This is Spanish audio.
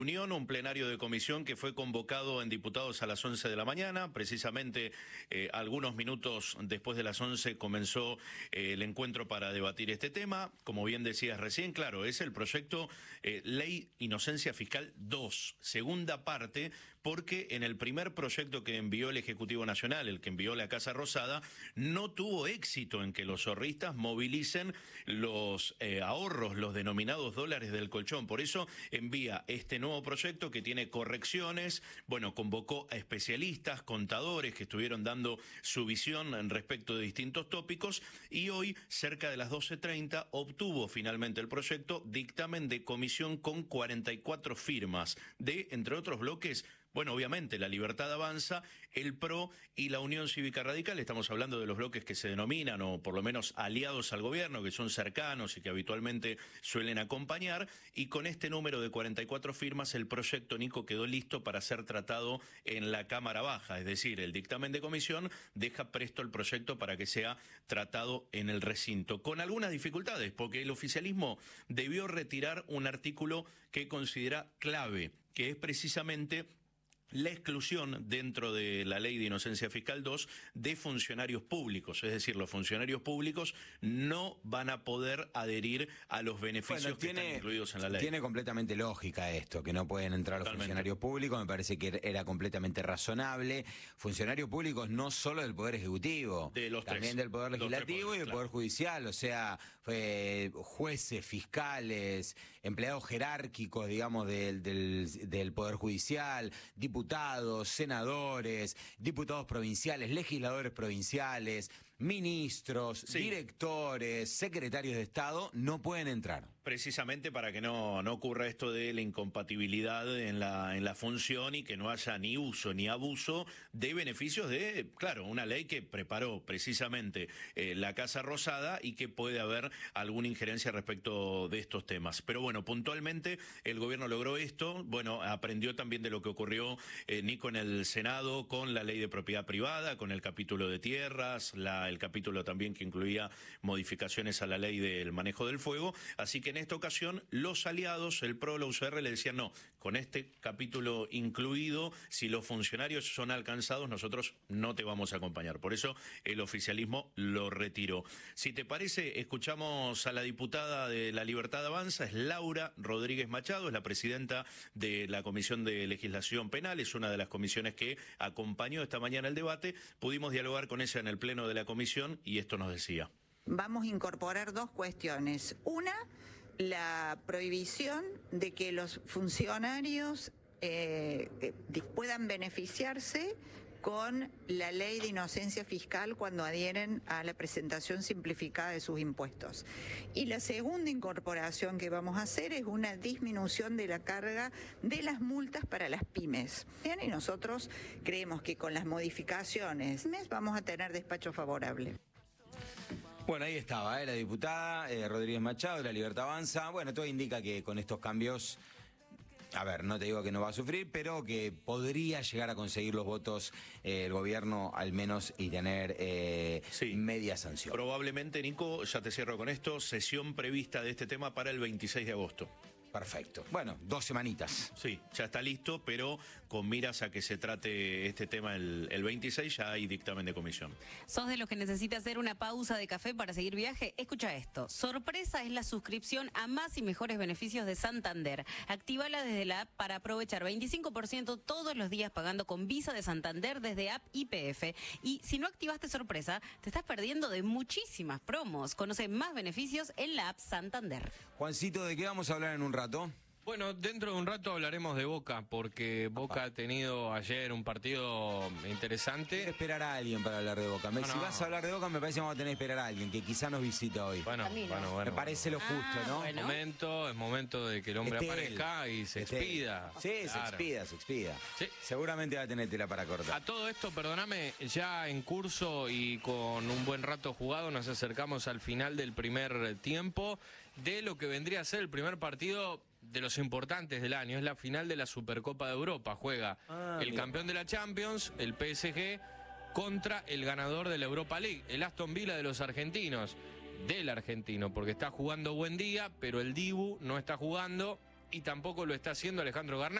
Unión, un plenario de comisión que fue convocado en diputados a las 11 de la mañana. Precisamente algunos minutos después de las 11 comenzó el encuentro para debatir este tema. Como bien decías recién, claro, es el proyecto Ley Inocencia Fiscal 2, segunda parte, porque en el primer proyecto que envió el Ejecutivo Nacional, el que envió la Casa Rosada, no tuvo éxito en que los zorristas movilicen los ahorros, los denominados dólares del colchón. Por eso envía este nuevo proyecto que tiene correcciones. Bueno, convocó a especialistas, contadores que estuvieron dando su visión respecto de distintos tópicos, y hoy, cerca de las 12:30, obtuvo finalmente el proyecto dictamen de comisión con 44 firmas de, entre otros bloques, bueno, obviamente, La Libertad Avanza, el PRO y la Unión Cívica Radical. Estamos hablando de los bloques que se denominan, o por lo menos aliados al gobierno, que son cercanos y que habitualmente suelen acompañar. Y con este número de 44 firmas, el proyecto, Nico, quedó listo para ser tratado en la Cámara Baja. Es decir, el dictamen de comisión deja presto el proyecto para que sea tratado en el recinto. Con algunas dificultades, porque el oficialismo debió retirar un artículo que considera clave, que es precisamente la exclusión dentro de la Ley de Inocencia Fiscal 2 de funcionarios públicos. Es decir, los funcionarios públicos no van a poder adherir a los beneficios que están incluidos en la ley. Tiene completamente lógica esto, que no pueden entrar los funcionarios públicos. Me parece que era completamente razonable. Funcionarios públicos no solo del Poder Ejecutivo, también del Poder Legislativo y del Poder Judicial. O sea, jueces, fiscales, empleados jerárquicos, digamos, del Poder Judicial, diputados, senadores, diputados provinciales, legisladores provinciales, ministros, directores, secretarios de Estado, no pueden entrar. Precisamente para que no ocurra esto de la incompatibilidad en la función y que no haya ni uso ni abuso de beneficios de, claro, una ley que preparó precisamente la Casa Rosada y que puede haber alguna injerencia respecto de estos temas. Pero bueno, puntualmente el gobierno logró esto. Bueno, aprendió también de lo que ocurrió, Nico, en el Senado con la ley de propiedad privada, con el capítulo de tierras, el capítulo también que incluía modificaciones a la ley del manejo del fuego. Así que en esta ocasión los aliados, el PRO, la UCR, le decían no, con este capítulo incluido, si los funcionarios son alcanzados, nosotros no te vamos a acompañar. Por eso el oficialismo lo retiró. Si te parece, escuchamos a la diputada de La Libertad Avanza, es Laura Rodríguez Machado, es la presidenta de la Comisión de Legislación Penal, es una de las comisiones que acompañó esta mañana el debate. Pudimos dialogar con ella en el pleno de la comisión y esto nos decía. Vamos a incorporar dos cuestiones. Una, la prohibición de que los funcionarios puedan beneficiarse con la ley de inocencia fiscal cuando adhieren a la presentación simplificada de sus impuestos. Y la segunda incorporación que vamos a hacer es una disminución de la carga de las multas para las pymes. Y nosotros creemos que con las modificaciones vamos a tener despacho favorable. Bueno, ahí estaba, la diputada Rodríguez Machado de La Libertad Avanza. Bueno, todo indica que con estos cambios, a ver, no te digo que no va a sufrir, pero que podría llegar a conseguir los votos el gobierno al menos y tener media sanción. Probablemente, Nico, ya te cierro con esto, sesión prevista de este tema para el 26 de agosto. Perfecto. Bueno, 2 semanitas. Sí, ya está listo, pero con miras a que se trate este tema el 26, ya hay dictamen de comisión. ¿Sos de los que necesita hacer una pausa de café para seguir viaje? Escucha esto. Sorpresa es la suscripción a más y mejores beneficios de Santander. Actívala desde la app para aprovechar 25% todos los días pagando con Visa de Santander desde app YPF. Y si no activaste Sorpresa, te estás perdiendo de muchísimas promos. Conoce más beneficios en la app Santander. Juancito, ¿de qué vamos a hablar en un rato? Bueno, dentro de un rato hablaremos de Boca, porque Boca ha tenido ayer un partido interesante. Hay que esperar a alguien para hablar de Boca. Si vas a hablar de Boca, me parece que vamos a tener que esperar a alguien que quizá nos visita hoy. Bueno. Me parece lo justo, ¿no? Bueno. Es momento de que el hombre aparezca y se expida. Sí, claro. se expida. Sí. Seguramente va a tener tela para cortar. A todo esto, perdóname, ya en curso y con un buen rato jugado, nos acercamos al final del primer tiempo de lo que vendría a ser el primer partido de los importantes del año. Es la final de la Supercopa de Europa. Juega el campeón de la Champions, el PSG, contra el ganador de la Europa League, el Aston Villa de los argentinos. Del argentino, porque está jugando Buendía, pero el Dibu no está jugando. y tampoco lo está haciendo Alejandro Garnach.